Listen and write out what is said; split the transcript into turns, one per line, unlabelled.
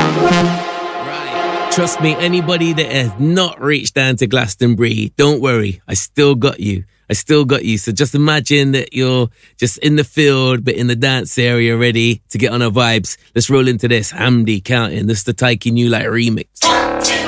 Right. Trust me, anybody that has not reached down to Glastonbury, don't worry. I still got you. So just imagine that you're just in the field, but in the dance area, ready to get on our vibes. Let's roll into this. Hamdi counting. This is the Taiki New Light remix.